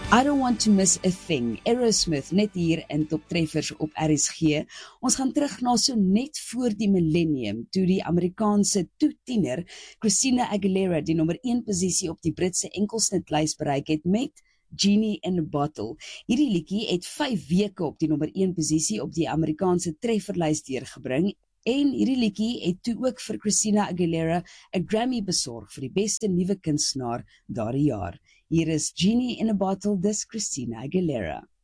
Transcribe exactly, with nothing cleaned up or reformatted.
I don't want to miss a thing. Aerosmith, net hier in Top Treffers op R S G. Ons gaan terug na so net voor die millennium, toe die Amerikaanse toetiener Christina Aguilera die nommer een posisie op die Britse enkelsnitlys bereik het met Genie in a Bottle. Hierdie liedjie het vyf weke op die nommer een posisie op die Amerikaanse trefferlys deurgebring. En hierdie liedjie het toe ook vir Christina Aguilera 'n Grammy besorg vir die beste nuwe kunstenaar daardie jaar. Hier is Genie in a Bottle, dis Christina Aguilera.